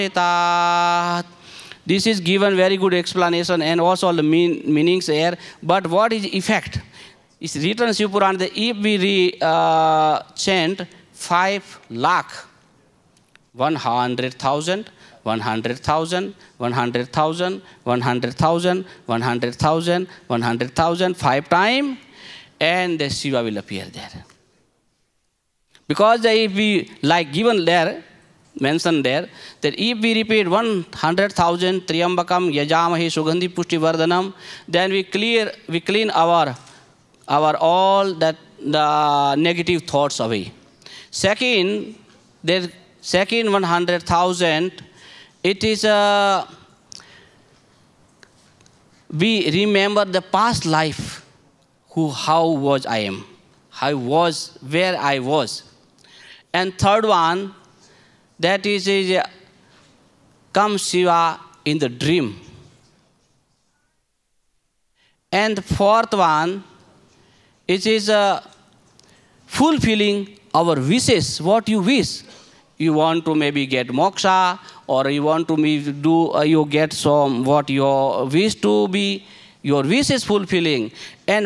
This is given very good explanation and also all the meanings here. But what is effect? It's written Shiv Purana that if we chant 5 lakh, 100,000, 100,000, 100,000, 100,000, 100,000, 100,000, 5 times, and the Shiva will appear there. Because if we, like given there, mentioned there, that if we repeat 100,000 Triambakam Yajamahe Sugandhi Pushti Vardhanam, then we clean our all that the negative thoughts away. Second, 100,000, it is we remember the past life, how was I am, how was, where I was. And third one, that is come Shiva in the dream. And fourth one, it is fulfilling our wishes, what you wish. You want to maybe get moksha, or you want to maybe do, you get some, what your wish to be, your wish is fulfilling. And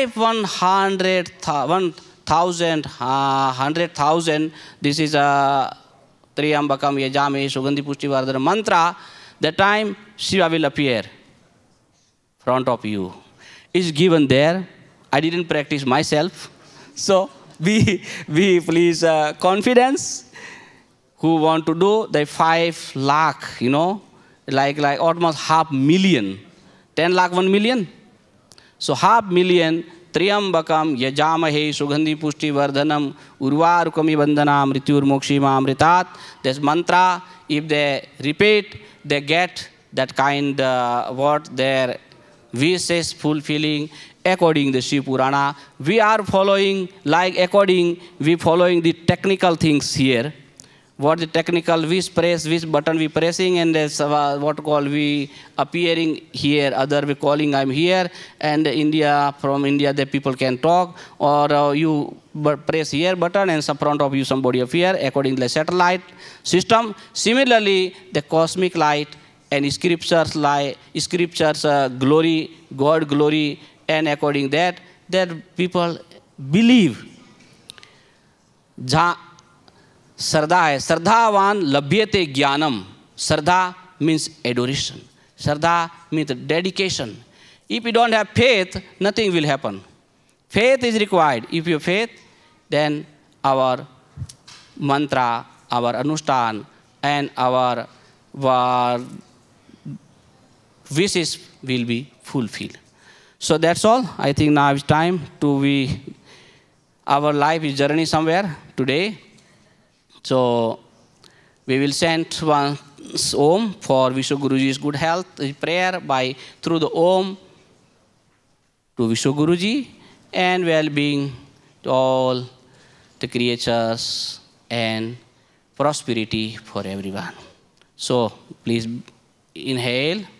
100,000, this is a Triambakam Yajame Sugandhi Pushti Vardhana mantra, the time Shiva will appear front of you. It's given there. I didn't practice myself. So be please confidence. Who want to do the 5 lakh, you know, like almost 500,000. 10 lakh, 1 million. So 500,000, Triambakam Yajamahe Sugandhi Pushti Vardhanam Urvarukami Bandana Mrityur Mokshima Amritat. This mantra, if they repeat, they get that kind what their wishes fulfilling according to the Shiv Purana. We are following, we following the technical things here. What the technical, which button we pressing, and there's what call we appearing here, other we calling I'm here, and from India the people can talk, or you press here button and some front of you somebody appear according to the satellite system. Similarly, the cosmic light and scriptures glory, God glory, and according that people believe. Sardha hai. Sardhavan labhyate jnanam. Sardha means adoration. Sardha means dedication. If you don't have faith, nothing will happen. Faith is required. If you have faith, then our mantra, our anustan, and our wishes will be fulfilled. So that's all. I think now it's time to our life is journey somewhere today. So we will send one Om for Vishwa Guruji's good health, prayer through the Om to Vishwa Guruji, and well-being to all the creatures and prosperity for everyone. So please inhale.